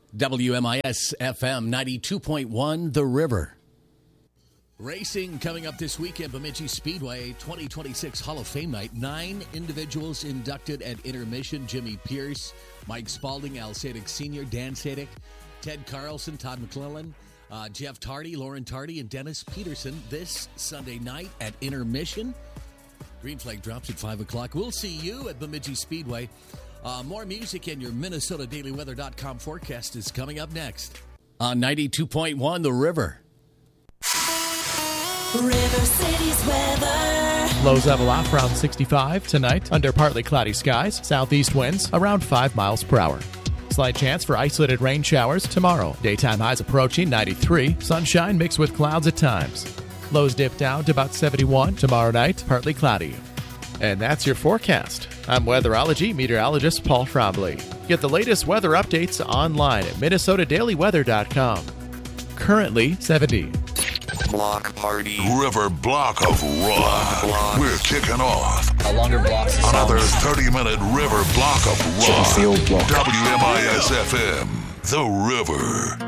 WMIS FM 92.1, The River. Racing coming up this weekend, Bemidji Speedway 2026 Hall of Fame night. 9 individuals inducted at intermission. Jimmy Pierce, Mike Spalding, Al Sadik Sr., Dan Sadik, Ted Carlson, Todd McClellan, Jeff Tardy, Lauren Tardy, and Dennis Peterson this Sunday night at intermission. Green flag drops at 5 o'clock. We'll see you at Bemidji Speedway. More music and your MinnesotaDailyWeather.com forecast is coming up next. On 92.1, The River. River City's weather. Lows level off around 65 tonight under partly cloudy skies. Southeast winds around 5 miles per hour. Slight chance for isolated rain showers tomorrow. Daytime highs approaching 93. Sunshine mixed with clouds at times. Lows dip down to about 71 tomorrow night, partly cloudy. And that's your forecast. I'm weatherology meteorologist Paul Trombley. Get the latest weather updates online at MinnesotaDailyWeather.com. Currently 70. Block party. River Block of Rock. We're kicking off. A longer block. Another 30-minute River Block of Rock. WMIS FM. The River.